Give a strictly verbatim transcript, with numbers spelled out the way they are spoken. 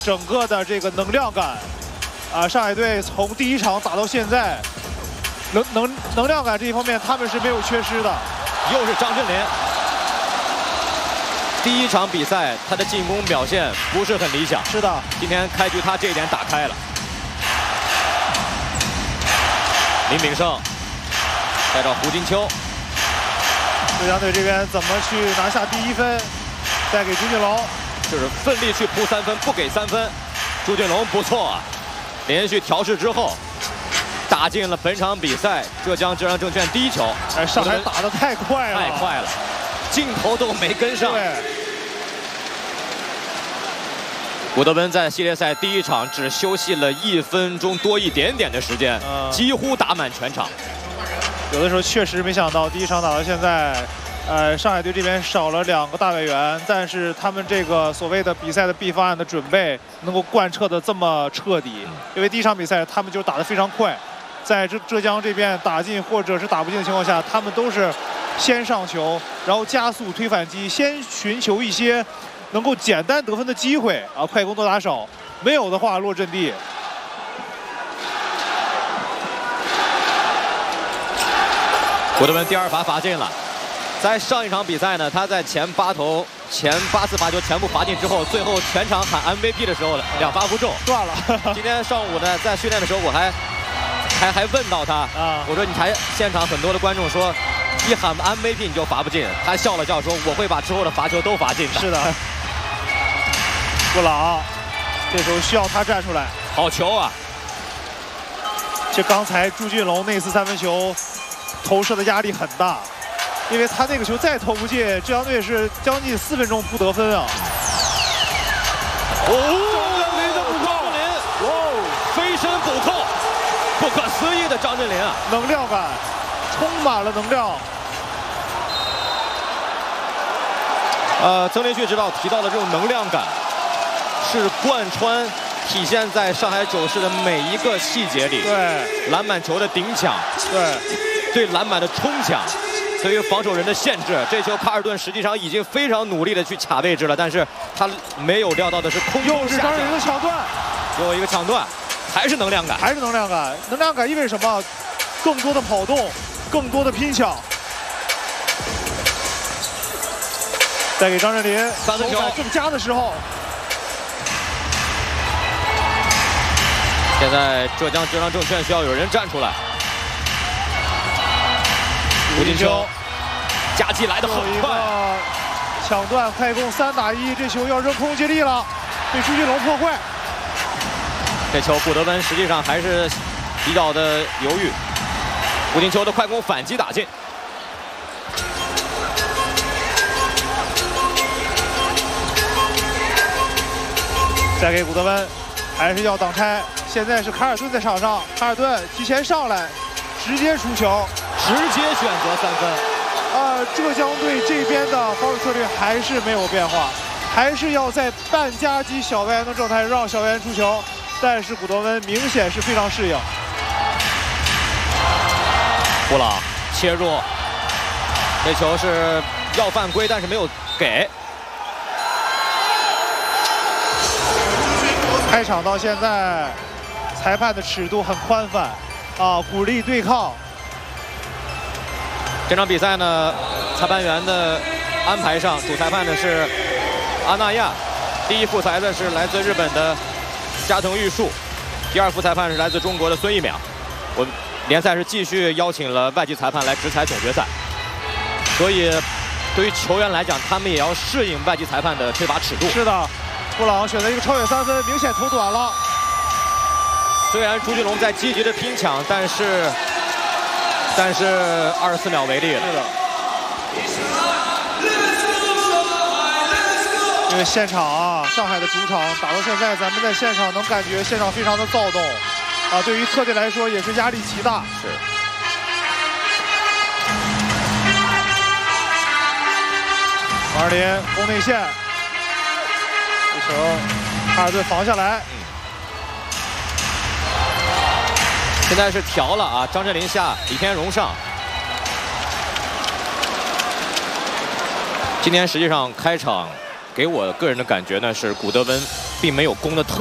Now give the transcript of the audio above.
整个的这个能量感，啊，上海队从第一场打到现在，能能能量感这一方面他们是没有缺失的。 又是张镇麟，第一场比赛他的进攻表现不是很理想， 是的， 今天开局他这一点打开了。林炳胜带到胡金秋， 浙江队这边怎么去拿下第一分？再给朱俊龙。 就是奋力去扑三分，不给三分。朱俊龙不错啊，连续调试之后，打进了本场比赛浙江浙江证券第一球。 哎，上海打得太快了， 太快了，镜头都没跟上。 对。 古德温在系列赛第一场只休息了一分钟多一点点的时间，嗯、几乎打满全场。 有的时候确实没想到，第一场打到现在。 呃，上海队这边少了两个大外援，但是他们这个所谓的比赛的 B 方案的准备能够贯彻的这么彻底，因为第一场比赛他们就打得非常快，在浙浙江这边打进或者是打不进的情况下，他们都是先上球，然后加速推反击，先寻求一些能够简单得分的机会啊，快攻多打少，没有的话落阵地。 古德温第二罚罚进了。 在上一场比赛呢，他在前八投、前八次罚球全部罚进之后，最后全场喊 M V P 的时候，两罚不中， 断了。 今天上午呢，在训练的时候，我还还还问到他，啊，我说你台现场很多的观众说，一喊 M V P 你就罚不进，他笑了笑说我会把之后的罚球都罚进的。 是的。布朗，这时候需要他站出来。 好球啊！ 就刚才朱俊龙那次三分球投射的压力很大。 因为他那个球再投不进，浙江队是将近四分钟不得分啊！ 哦，张镇麟的补扣，哇，飞身补扣，不可思议的张镇麟啊！ 能量感，充满了能量。 呃，曾连续指导提到的这种能量感，是贯穿体现在上海九世的每一个细节里。 对， 篮板球的顶抢， 对， 对篮板的冲抢。 对于防守人的限制，这球卡尔顿实际上已经非常努力的去卡位置了，但是他没有料到的是空中又是张镇麟的抢断， 又一个抢断，还是能量感， 还是能量感。能量感意味着什么？更多的跑动，更多的拼抢。再给张镇麟三分球正佳的时候。 现在浙江浙江证券需要有人站出来。 胡金秋，夹击来得很快， 抢断快攻三打一，这球要扔空接力了，被朱俊龙破坏。 这球古德温实际上还是比较的犹豫，胡金秋的快攻反击打进。 再给古德温，还是要挡拆。现在是卡尔顿在场上，卡尔顿提前上来，直接出球。 直接选择三分， 呃，浙江队这边的防守策略还是没有变化，还是要在半夹击小外援的状态让小外援出球，但是古德温明显是非常适应。 布朗切入，这球是要犯规，但是没有给。 开场到现在，裁判的尺度很宽泛，啊，鼓励对抗。 这场比赛呢，裁判员的安排上，主裁判的是阿纳亚，第一副裁的是来自日本的加藤玉树，第二副裁判是来自中国的孙一淼。我们联赛是继续邀请了外籍裁判来执裁总决赛，所以对于球员来讲，他们也要适应外籍裁判的吹罚尺度。 是的，布朗选择一个超远三分，明显投短了。 虽然朱俊龙在积极的拼抢，但是。 但是二十四秒为例了。 是的。因为现场啊，上海的主场打到现在，咱们在现场能感觉现场非常的躁动，啊，对于客队来说也是压力极大。 是。 马尔林攻内线，这球卡尔顿防下来。嗯现在是调了啊，张镇麟下，李天荣上。今天实际上开场给我个人的感觉呢是古德温并没有攻的特